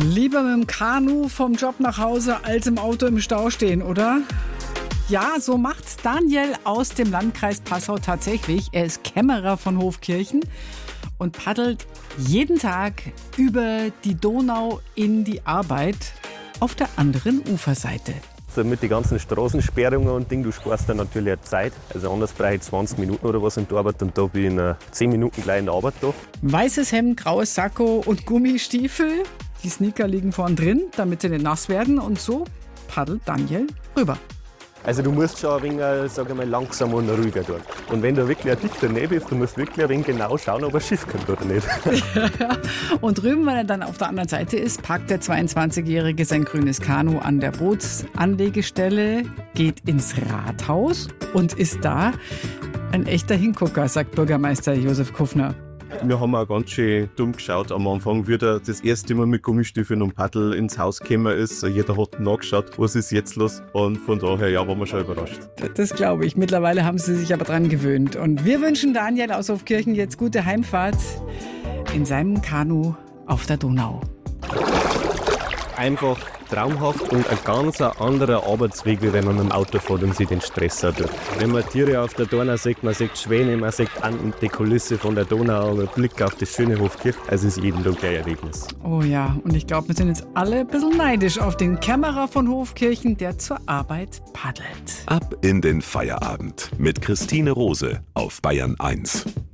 Lieber mit dem Kanu vom Job nach Hause als im Auto im Stau stehen, oder? Ja, so macht's Daniel aus dem Landkreis Passau tatsächlich. Er ist Kämmerer von Hofkirchen und paddelt jeden Tag über die Donau in die Arbeit auf der anderen Uferseite. So mit den ganzen Straßensperrungen und Ding, du sparst dann natürlich auch Zeit. Also anders brauche ich 20 Minuten oder was in der Arbeit und da bin ich in 10 Minuten gleich in der Arbeit da. Weißes Hemd, graues Sakko und Gummistiefel. Die Sneaker liegen vorn drin, damit sie nicht nass werden, und so paddelt Daniel rüber. Also du musst schon ein wenig, sag ich mal, langsam und ruhiger tun. Und wenn du wirklich ein dichter Nähe bist, du musst wirklich ein wenig genau schauen, ob ein Schiff kommt oder nicht. Und drüben, wenn er dann auf der anderen Seite ist, parkt der 22-Jährige sein grünes Kanu an der Bootsanlegestelle, geht ins Rathaus und ist da ein echter Hingucker, sagt Bürgermeister Josef Kuffner. Wir haben auch ganz schön dumm geschaut am Anfang, wie er das erste Mal mit Gummistiefeln und Paddel ins Haus gekommen ist. Jeder hat nachgeschaut, was ist jetzt los. Und von daher, ja, waren wir schon überrascht. Das glaube ich. Mittlerweile haben sie sich aber dran gewöhnt. Und wir wünschen Daniel aus Hofkirchen jetzt gute Heimfahrt in seinem Kanu auf der Donau. Einfach traumhaft und ein ganz anderer Arbeitsweg, wie wenn man mit dem Auto fährt und sich den Stress hat. Wenn man Tiere auf der Donau sieht, man sieht Schwäne, man sieht die Kulisse von der Donau und einen Blick auf das schöne Hofkirchen. Also es ist jeden Tag ein Erlebnis. Oh ja, und ich glaube, wir sind jetzt alle ein bisschen neidisch auf den Kämmerer von Hofkirchen, der zur Arbeit paddelt. Ab in den Feierabend mit Christine Rose auf Bayern 1.